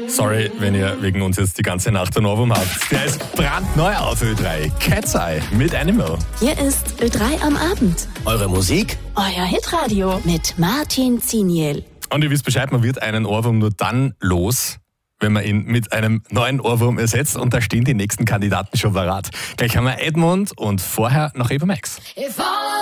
Sorry, wenn ihr wegen uns jetzt die ganze Nacht einen Ohrwurm habt. Der ist brandneu auf Ö3. Cat's Eye mit Animal. Hier ist Ö3 am Abend. Eure Musik? Euer Hitradio mit Martin Ziniel. Und ihr wisst Bescheid, man wird einen Ohrwurm nur dann los, wenn man ihn mit einem neuen Ohrwurm ersetzt. Und da stehen die nächsten Kandidaten schon parat. Gleich haben wir Edmund und vorher noch Eva Max.